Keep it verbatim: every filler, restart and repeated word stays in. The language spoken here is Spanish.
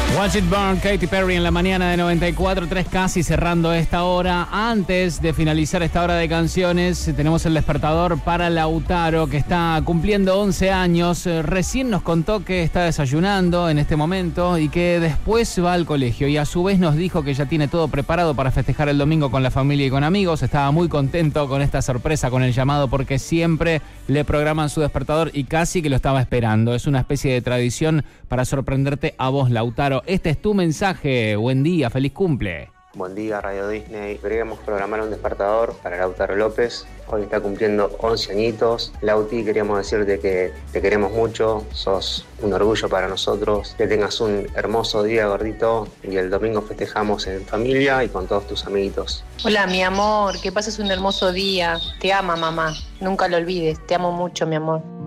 Watch It Burn, Katy Perry en la mañana de noventa y cuatro punto tres, casi cerrando esta hora. Antes de finalizar esta hora de canciones, tenemos el despertador para Lautaro, que está cumpliendo once años. Recién nos contó que está desayunando en este momento y que después va al colegio. Y a su vez nos dijo que ya tiene todo preparado para festejar el domingo con la familia y con amigos. Estaba muy contento con esta sorpresa, con el llamado, porque siempre le programan su despertador y casi que lo estaba esperando. Es una especie de tradición para sorprenderte a vos, Lautaro. Este es tu mensaje. Buen día, feliz cumple. Buen día, Radio Disney. Queríamos programar un despertador para Lautaro López. Hoy está cumpliendo once añitos. Lauti, queríamos decirte que te queremos mucho. Sos un orgullo para nosotros. Que tengas un hermoso día, gordito. Y el domingo festejamos en familia y con todos tus amiguitos. Hola, mi amor. Que pases un hermoso día. Te ama, mamá. Nunca lo olvides. Te amo mucho, mi amor.